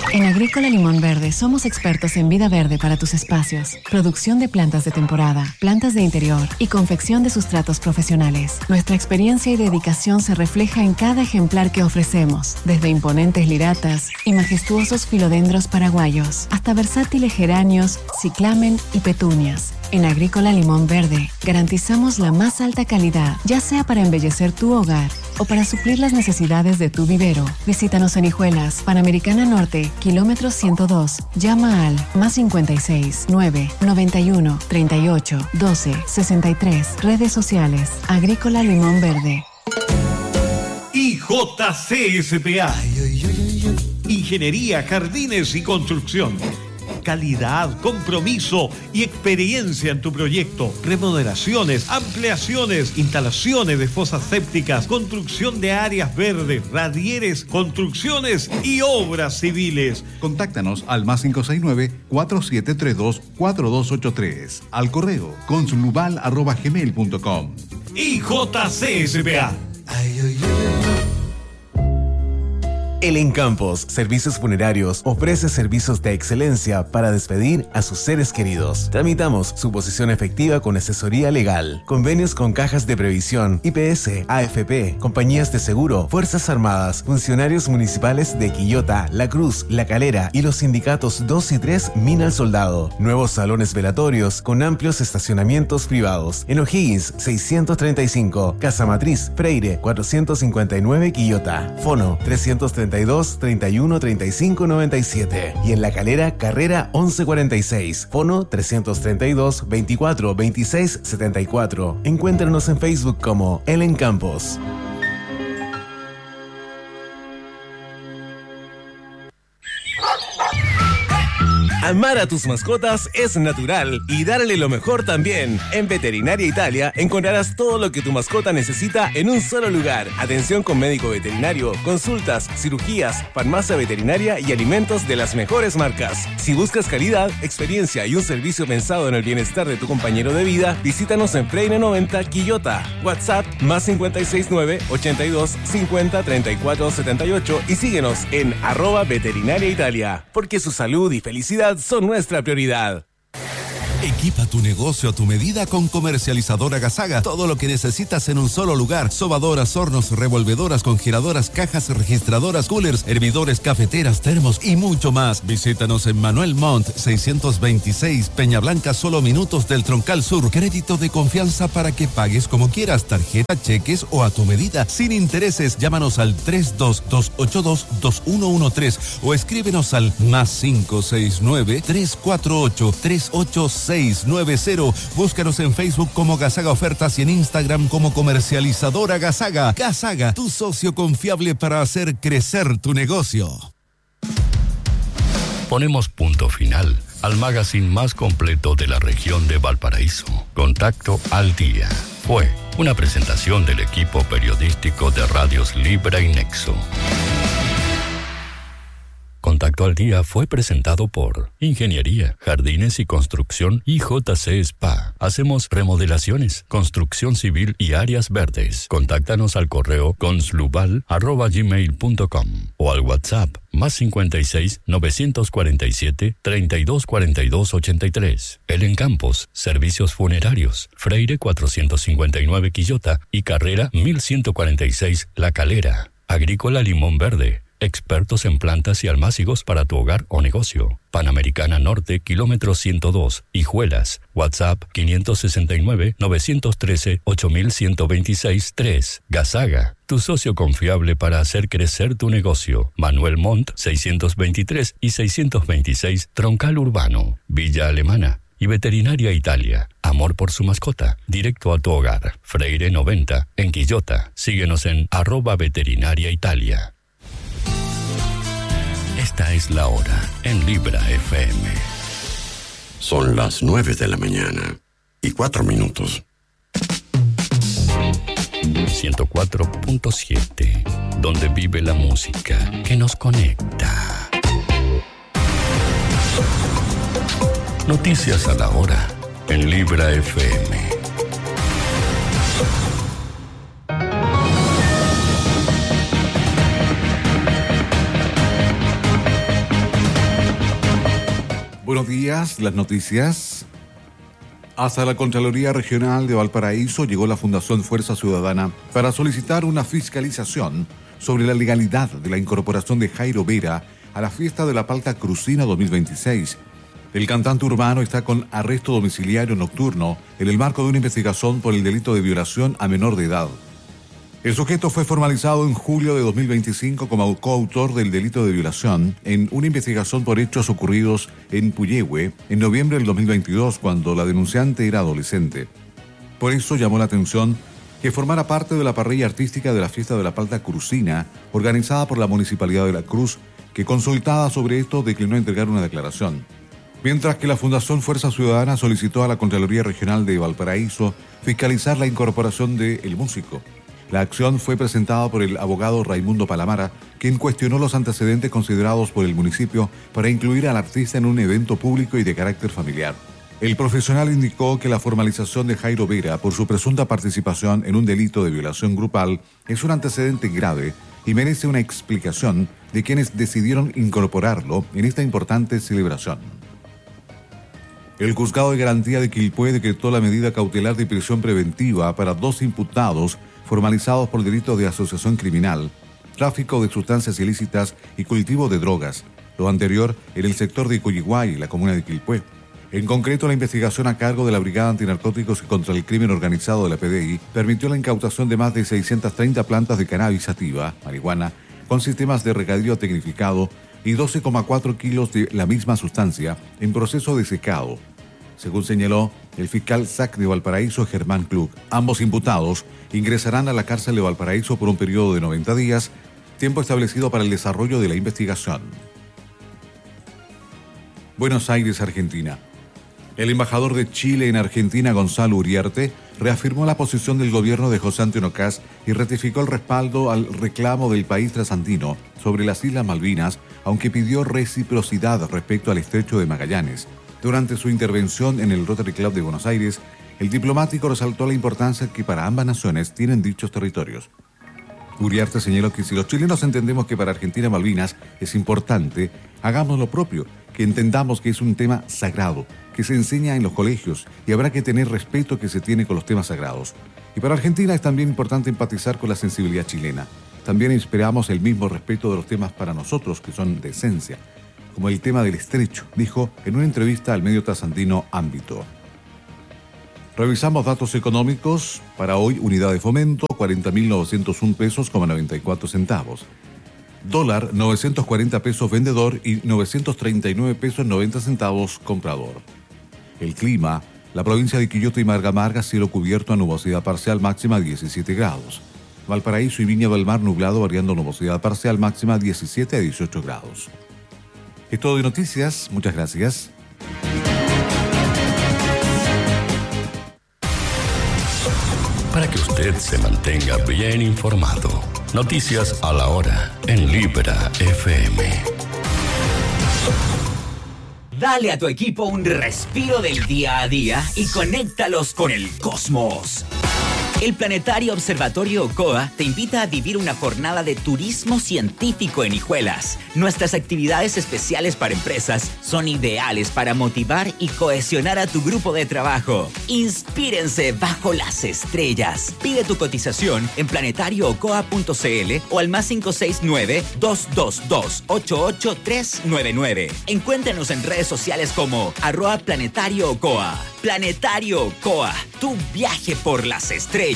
En Agrícola Limón Verde somos expertos en vida verde para tus espacios, producción de plantas de temporada, plantas de interior y confección de sustratos profesionales. Nuestra experiencia y dedicación se refleja en cada ejemplar que ofrecemos, desde imponentes liratas y majestuosos filodendros paraguayos, hasta versátiles geranios, ciclamen y petunias. En Agrícola Limón Verde garantizamos la más alta calidad, ya sea para embellecer tu hogar o para suplir las necesidades de tu vivero. Visítanos en Hijuelas, Panamericana Norte, kilómetro 102. Llama al +56 9 91 38 12 63. Redes sociales. Agrícola Limón Verde. IJCSPA. Ingeniería, Jardines y Construcción. Calidad, compromiso y experiencia en tu proyecto. Remodelaciones, ampliaciones, instalaciones de fosas sépticas, construcción de áreas verdes, radieres, construcciones y obras civiles. Contáctanos al +569-4732-4283. Al correo consulubal@gmail.com. IJCSPA. El Encampos Servicios Funerarios ofrece servicios de excelencia para despedir a sus seres queridos. Tramitamos su posición efectiva con asesoría legal, convenios con cajas de previsión, IPS, AFP, compañías de seguro, Fuerzas Armadas, funcionarios municipales de Quillota, La Cruz, La Calera y los sindicatos 2 y 3 Mina al Soldado. Nuevos salones velatorios con amplios estacionamientos privados. En O'Higgins 635, Casa Matriz, Freire 459 Quillota. Fono 331 31 35 97 y en La Calera, Carrera 1146, fono 332 24 26 74. Encuéntranos en Facebook como El Encampos. Amar a tus mascotas es natural y darle lo mejor también. En Veterinaria Italia encontrarás todo lo que tu mascota necesita en un solo lugar. Atención con médico veterinario, consultas, cirugías, farmacia veterinaria y alimentos de las mejores marcas. Si buscas calidad, experiencia y un servicio pensado en el bienestar de tu compañero de vida, visítanos en Freire 90 Quillota. WhatsApp +569 82 50 34 78 y síguenos en @Veterinaria Italia, porque su salud y felicidad son nuestra prioridad. Equipa tu negocio a tu medida con Comercializadora Gasaga. Todo lo que necesitas en un solo lugar. Sobadoras, hornos, revolvedoras, congeladoras, cajas registradoras, coolers, hervidores, cafeteras, termos y mucho más. Visítanos en Manuel Montt 626, Peña Blanca, solo minutos del Troncal Sur. Crédito de confianza para que pagues como quieras. Tarjeta, cheques o a tu medida. Sin intereses. Llámanos al 322822113 o escríbenos al +569 348 386 690. Búscanos en Facebook como Gasaga Ofertas y en Instagram como Comercializadora Gasaga. Gasaga, tu socio confiable para hacer crecer tu negocio. Ponemos punto final al magazine más completo de la región de Valparaíso. Contacto al Día. Fue una presentación del equipo periodístico de Radios Libra y Nexo. Contacto al Día fue presentado por Ingeniería, Jardines y Construcción IJC Spa. Hacemos remodelaciones, construcción civil y áreas verdes. Contáctanos al correo conslubal@gmail.com o al WhatsApp +56 947 32 42 83. El Encampos, Servicios Funerarios, Freire 459 Quillota y Carrera 1146 La Calera. Agrícola Limón Verde. Expertos en plantas y almácigos para tu hogar o negocio. Panamericana Norte, kilómetro 102, Hijuelas. WhatsApp 569 913 8126 3. Gasaga, tu socio confiable para hacer crecer tu negocio. Manuel Montt 623 y 626, Troncal Urbano. Villa Alemana. Y Veterinaria Italia. Amor por su mascota. Directo a tu hogar. Freire 90, en Quillota. Síguenos en @Veterinaria Italia. Esta es la hora en Libra FM. Son las 9 de la mañana y 4 minutos. 104.7, donde vive la música que nos conecta. Noticias a la hora en Libra FM. Buenos días, las noticias. Hasta la Contraloría Regional de Valparaíso llegó la Fundación Fuerza Ciudadana para solicitar una fiscalización sobre la legalidad de la incorporación de Jairo Vera a la fiesta de la Palta Crucina 2026. El cantante urbano está con arresto domiciliario nocturno en el marco de una investigación por el delito de violación a menor de edad. El sujeto fue formalizado en julio de 2025 como coautor del delito de violación en una investigación por hechos ocurridos en Puyehue en noviembre del 2022, cuando la denunciante era adolescente. Por eso llamó la atención que formara parte de la parrilla artística de la fiesta de la Palta Crucina, organizada por la Municipalidad de La Cruz, que consultada sobre esto declinó entregar una declaración. Mientras que la Fundación Fuerza Ciudadana solicitó a la Contraloría Regional de Valparaíso fiscalizar la incorporación del músico. La acción fue presentada por el abogado Raimundo Palamara, quien cuestionó los antecedentes considerados por el municipio para incluir al artista en un evento público y de carácter familiar. El profesional indicó que la formalización de Jairo Vera por su presunta participación en un delito de violación grupal es un antecedente grave y merece una explicación de quienes decidieron incorporarlo en esta importante celebración. El Juzgado de Garantía de Quilpué decretó la medida cautelar de prisión preventiva para 2 imputados formalizados por delitos de asociación criminal, tráfico de sustancias ilícitas y cultivo de drogas, lo anterior en el sector de Coyiguay, la comuna de Quilpué. En concreto, la investigación a cargo de la Brigada Antinarcóticos y contra el Crimen Organizado de la PDI permitió la incautación de más de 630 plantas de cannabis sativa, marihuana, con sistemas de regadío tecnificado y 12,4 kilos de la misma sustancia en proceso de secado, según señaló el fiscal SAC de Valparaíso, Germán Klug. Ambos imputados ingresarán a la cárcel de Valparaíso por un periodo de 90 días, tiempo establecido para el desarrollo de la investigación. Buenos Aires, Argentina. El embajador de Chile en Argentina, Gonzalo Uriarte, reafirmó la posición del gobierno de José Antonio Kast y ratificó el respaldo al reclamo del país trasandino sobre las Islas Malvinas, aunque pidió reciprocidad respecto al estrecho de Magallanes. Durante su intervención en el Rotary Club de Buenos Aires, el diplomático resaltó la importancia que para ambas naciones tienen dichos territorios. Uriarte señaló que si los chilenos entendemos que para Argentina Malvinas es importante, hagamos lo propio, que entendamos que es un tema sagrado, que se enseña en los colegios y habrá que tener respeto que se tiene con los temas sagrados. Y para Argentina es también importante empatizar con la sensibilidad chilena. También esperamos el mismo respeto de los temas para nosotros que son de esencia, como el tema del estrecho, dijo en una entrevista al medio trasandino Ámbito. Revisamos datos económicos. Para hoy, unidad de fomento, 40.901 pesos, 94 centavos. Dólar, 940 pesos vendedor y 939 pesos 90 centavos comprador. El clima, la provincia de Quillota y Marga, cielo cubierto a nubosidad parcial máxima 17 grados. Valparaíso y Viña del Mar nublado variando nubosidad parcial máxima 17 a 18 grados. Es todo de noticias, muchas gracias. Para que usted se mantenga bien informado, noticias a la hora en Libra FM. Dale a tu equipo un respiro del día a día y conéctalos con el cosmos. El Planetario Observatorio Ocoa te invita a vivir una jornada de turismo científico en Hijuelas. Nuestras actividades especiales para empresas son ideales para motivar y cohesionar a tu grupo de trabajo. Inspírense bajo las estrellas. Pide tu cotización en planetarioocoa.cl o al +569-222-88399. Encuéntranos en redes sociales como @planetarioocoa. Planetario Ocoa, tu viaje por las estrellas.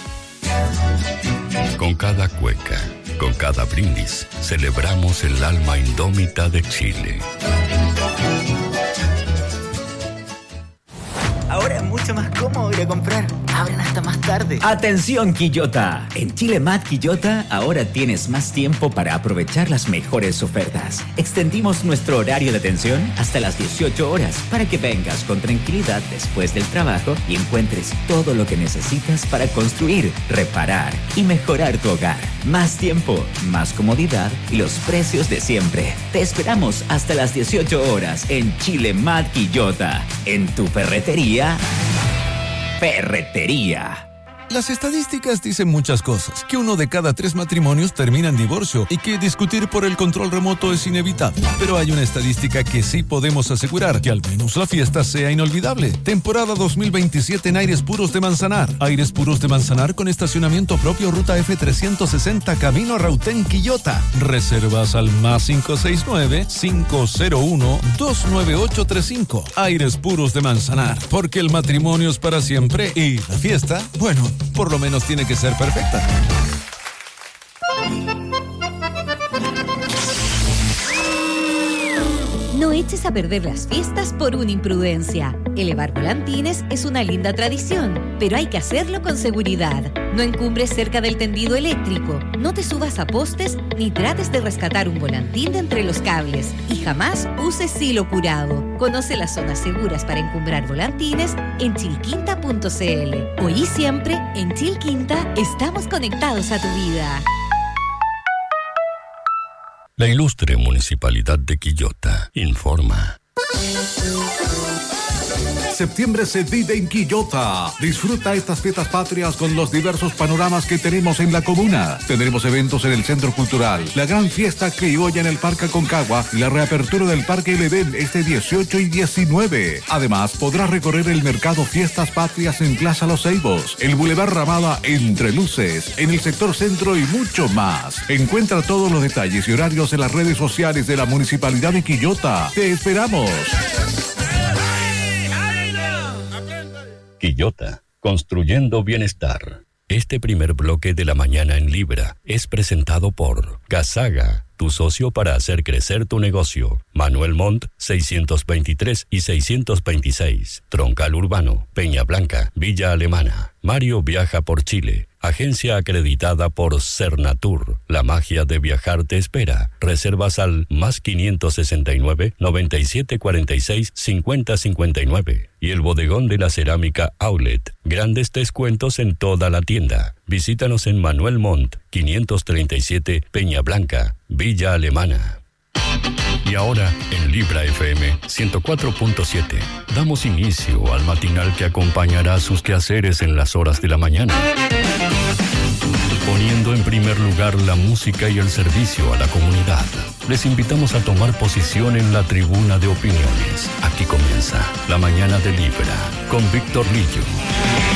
Con cada cueca, con cada brindis, celebramos el alma indómita de Chile. Ahora es mucho más cómodo ir a comprar. Abren hasta más tarde. ¡Atención, Quillota! En Chile Mart Quillota ahora tienes más tiempo para aprovechar las mejores ofertas. Extendimos nuestro horario de atención hasta las 18 horas para que vengas con tranquilidad después del trabajo y encuentres todo lo que necesitas para construir, reparar y mejorar tu hogar. Más tiempo, más comodidad y los precios de siempre. Te esperamos hasta las 18 horas en Chile Mart Quillota. En tu ferretería. Las estadísticas dicen muchas cosas, que 1 de cada 3 matrimonios termina en divorcio y que discutir por el control remoto es inevitable. Pero hay una estadística que sí podemos asegurar, que al menos la fiesta sea inolvidable. Temporada 2027 en Aires Puros de Manzanar. Aires Puros de Manzanar con estacionamiento propio, ruta F360, camino a Rautén, Quillota. Reservas al +569 501 29835. Aires Puros de Manzanar, porque el matrimonio es para siempre y la fiesta, bueno, por lo menos tiene que ser perfecta. No eches a perder las fiestas por una imprudencia. Elevar volantines es una linda tradición, pero hay que hacerlo con seguridad. No encumbres cerca del tendido eléctrico, no te subas a postes ni trates de rescatar un volantín de entre los cables y jamás uses silo curado. Conoce las zonas seguras para encumbrar volantines en chilquinta.cl. Hoy y siempre, en Chilquinta, estamos conectados a tu vida. La ilustre Municipalidad de Quillota informa. Septiembre se vive en Quillota. Disfruta estas fiestas patrias con los diversos panoramas que tenemos en la comuna. Tendremos eventos en el Centro Cultural, la gran fiesta criolla en el Parque Aconcagua y la reapertura del Parque El Edén este 18 y 19. Además, podrás recorrer el mercado Fiestas Patrias en Plaza Los Ceibos, el Boulevard Ramada Entre Luces, en el sector centro y mucho más. Encuentra todos los detalles y horarios en las redes sociales de la Municipalidad de Quillota. ¡Te esperamos! Quillota, construyendo bienestar. Este primer bloque de la mañana en Libra es presentado por Gasaga, tu socio para hacer crecer tu negocio. Manuel Montt, 623 y 626. Troncal Urbano, Peña Blanca, Villa Alemana. Mario viaja por Chile. Agencia acreditada por Cernatur. La magia de viajar te espera. Reservas al +569 9746 5059. Y el bodegón de la cerámica Outlet. Grandes descuentos en toda la tienda. Visítanos en Manuel Montt, 537 Peña Blanca, Villa Alemana. Y ahora, en Libra FM 104.7, damos inicio al matinal que acompañará sus quehaceres en las horas de la mañana. Poniendo en primer lugar la música y el servicio a la comunidad, les invitamos a tomar posición en la tribuna de opiniones. Aquí comienza La Mañana de Libra, con Víctor Lillo.